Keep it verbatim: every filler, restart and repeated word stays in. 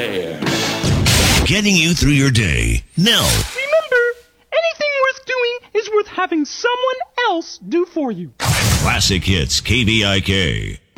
there. Getting you through your day. Nell. Remember, anything worth doing is worth having someone else do for you. Classic Hits K V I K.